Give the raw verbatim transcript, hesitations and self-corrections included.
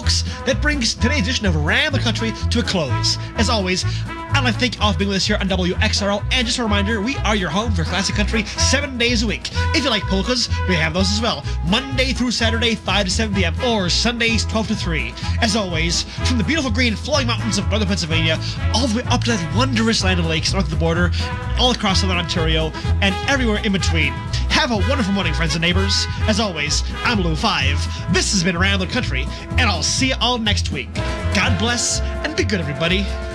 folks, that brings today's edition of Around the Country to a close. As always, I'd like to thank you all for being with us here on W X R L, and just a reminder, we are your home for classic country seven days a week. If you like polkas, we have those as well, Monday through Saturday, five to seven p.m., or Sundays, twelve to three. As always, from the beautiful green flowing mountains of northern Pennsylvania, all the way up to that wondrous land of lakes north of the border, all across southern Ontario, and everywhere in between. Have a wonderful morning, friends and neighbors. As always, I'm Lou five. This has been Around the Country, and I'll see you all next week. God bless, and be good, everybody.